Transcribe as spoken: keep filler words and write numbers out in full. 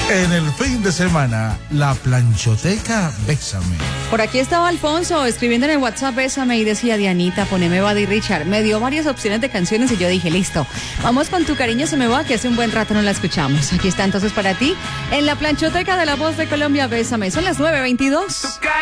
En el fin de semana, la planchoteca Bésame. Por aquí estaba Alfonso escribiendo en el WhatsApp Bésame y decía, Dianita, poneme Buddy Richard. Me dio varias opciones de canciones y yo dije, listo, vamos con Tu Cariño Se Me Va, que hace un buen rato no la escuchamos. Aquí está entonces para ti, en la planchoteca de La Voz de Colombia, Bésame. Son las nueve veintidós.